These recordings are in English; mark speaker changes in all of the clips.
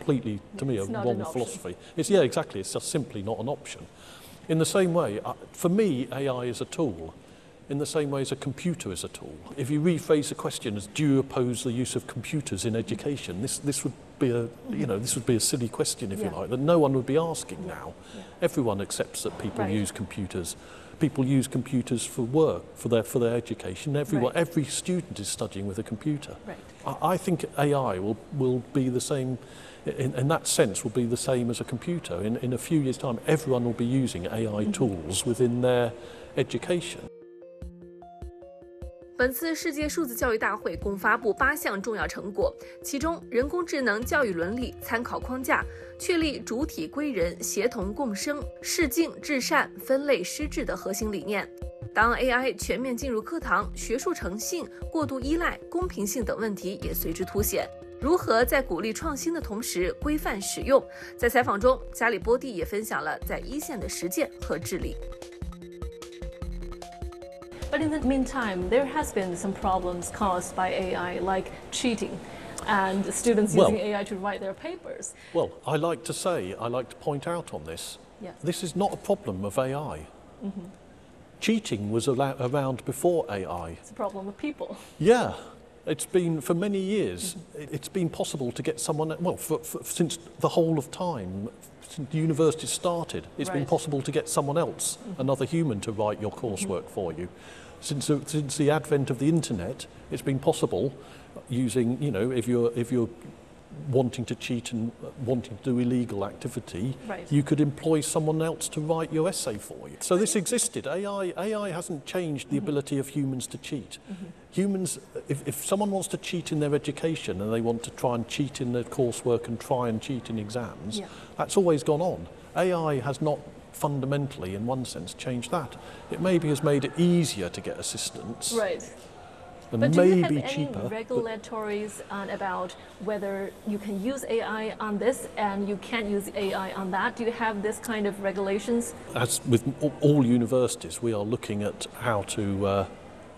Speaker 1: completely, to me, a
Speaker 2: It's not
Speaker 1: wrong
Speaker 2: an option.
Speaker 1: philosophy. Yeah, exactly. It's just simply not an option. In the same way, for me, AI is a tool. In the same way as a computer is a tool. If you rephrase the question as, do you oppose the use of computers in education? This would be a silly question, if you like, that no one would be asking now.
Speaker 2: Yeah.
Speaker 1: Everyone accepts that people
Speaker 2: Right.
Speaker 1: use computers. People use computers for work, for their education. Every student is studying with a computer.
Speaker 2: Right.
Speaker 1: I think AI will be the same. In that sense, will be the same as a computer. In a few years' time, everyone will be using AI tools within their education.
Speaker 3: 本次世界数字教育大会共发布8项重要成果，其中人工智能教育伦理参考框架确立主体归人、协同共生、适敬至善、分类施治的核心理念。当 AI 全面进入课堂，学术诚信、过度依赖、公平性等问题也随之凸显。如何在鼓励创新的同时规范使用？在采访中，加里波蒂也分享了在一线的实践和治理。
Speaker 2: But in the meantime, there has been some problems caused by AI, like cheating, and students using AI to write their papers.
Speaker 1: Well, I like to point out on this, this is not a problem of AI. Cheating was around before AI.
Speaker 2: It's a problem with people.
Speaker 1: Yeah. It's been, for many years, it's been possible to get someone, since the whole of time, since the university started, it's been possible to get someone else, another human, to write your coursework for you. Since the advent of the internet, it's been possible using, if you're wanting to cheat and wanting to do illegal activity, you could employ someone else to write your essay for you. So this existed. AI hasn't changed the ability of humans to cheat. Humans, if someone wants to cheat in their education and they want to try and cheat in their coursework and try and cheat in exams, that's always gone on. AI has not fundamentally, in one sense, changed that. It maybe has made it easier to get assistance.
Speaker 2: Right.
Speaker 1: And
Speaker 2: But do you have
Speaker 1: maybe
Speaker 2: any
Speaker 1: cheaper.
Speaker 2: regulatories about whether you can use AI on this and you can't use AI on that? Do you have this kind of regulations?
Speaker 1: As with all universities, we are looking at how to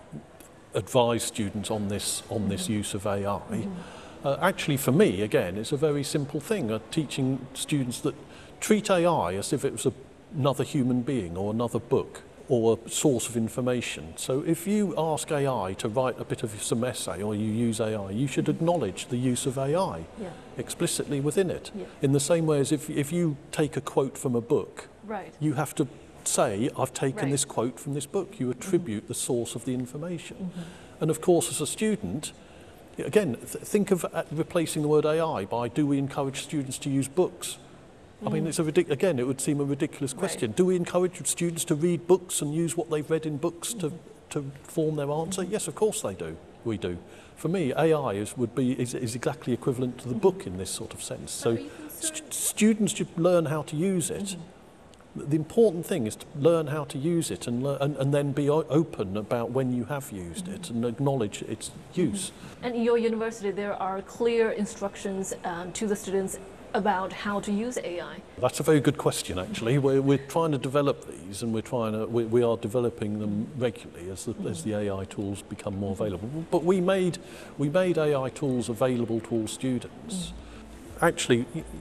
Speaker 1: advise students on this use of AI. Actually, for me, again, it's a very simple thing, teaching students that treat AI as if it was another human being or another book or a source of information. So if you ask AI to write a bit of some essay or you use AI, you should acknowledge the use of AI explicitly within it. In the same way as if you take a quote from a book, you have to say, I've taken this quote from this book. You attribute the source of the information. And of course, as a student, again, think of replacing the word AI by, do we encourage students to use books? I mean, again, it would seem a ridiculous question. Do we encourage students to read books and use what they've read in books to form their answer? Yes, of course they do. We do. For me, AI is exactly equivalent to the book in this sort of sense. So students should learn how to use it. The important thing is to learn how to use it and then be open about when you have used it and acknowledge its use.
Speaker 2: And in your university, there are clear instructions to the students about how to use AI?
Speaker 1: That's a very good question, actually. We're trying to develop these, and we are developing them regularly as the AI tools become more available. But we made AI tools available to all students. Actually,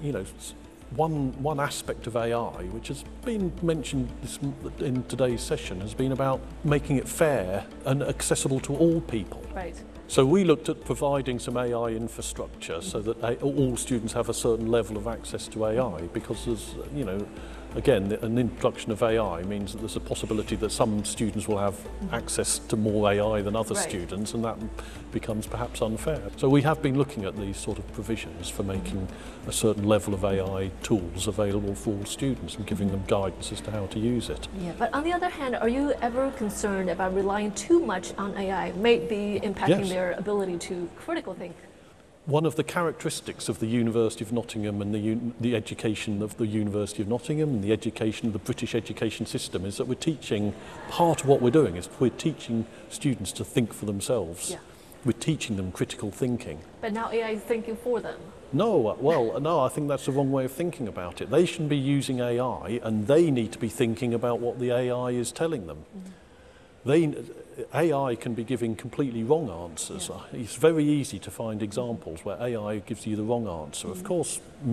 Speaker 1: one aspect of AI, which has been mentioned in today's session, has been about making it fair and accessible to all people.
Speaker 2: Right.
Speaker 1: So we looked at providing some AI infrastructure so that all students have a certain level of access to AI, because there's, again, an introduction of AI means that there's a possibility that some students will have access to more AI than other students, and that becomes perhaps unfair. So we have been looking at these sort of provisions for making a certain level of AI tools available for all students and giving them guidance as to how to use it.
Speaker 2: Yeah, but on the other hand, are you ever concerned about relying too much on AI, maybe impacting their ability to critical think?
Speaker 1: One of the characteristics of the University of Nottingham and the education of the University of Nottingham and the education of the British education system is that part of what we're doing is we're teaching students to think for themselves.
Speaker 2: Yeah.
Speaker 1: We're teaching them critical thinking.
Speaker 2: But now AI is thinking for them.
Speaker 1: No, I think that's the wrong way of thinking about it. They shouldn't be using AI, and they need to be thinking about what the AI is telling them. AI can be giving completely wrong answers. It's very easy to find examples where AI gives you the wrong answer. Of course,